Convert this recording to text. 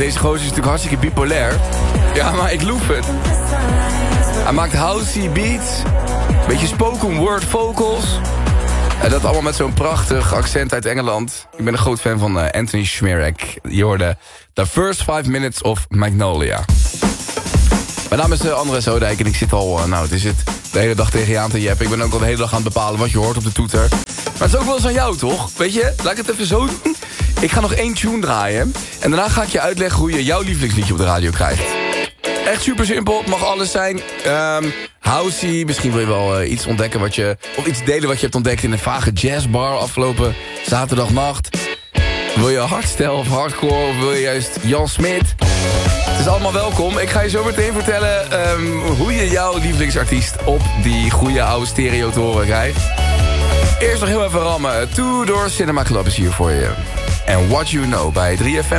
deze gozer is natuurlijk hartstikke bipolair. Ja, maar ik loef het. Hij maakt housey beats. Beetje spoken word vocals. En dat allemaal met zo'n prachtig accent uit Engeland. Ik ben een groot fan van Anthony Schmerek. Je hoorde The First 5 Minutes of Magnolia. Mijn naam is André Zoodijk en ik zit al, het is het, de hele dag tegen je aan te jeppen. Ik ben ook al de hele dag aan het bepalen wat je hoort op de toeter. Maar het is ook wel eens aan jou, toch? Weet je, laat ik het even zo doen. Ik ga nog 1 tune draaien. En daarna ga ik je uitleggen hoe je jouw lievelingsliedje op de radio krijgt. Echt super simpel, het mag alles zijn. Housey, misschien wil je wel iets ontdekken of iets delen wat je hebt ontdekt in een vage jazzbar afgelopen zaterdagnacht. Wil je hardstyle of hardcore of wil je juist Jan Smit? Het is allemaal welkom. Ik ga je zo meteen vertellen hoe je jouw lievelingsartiest op die goede oude stereo te horen krijgt. Eerst nog heel even rammen. Two Door Cinema Club is hier voor je. En What You Know bij 3FM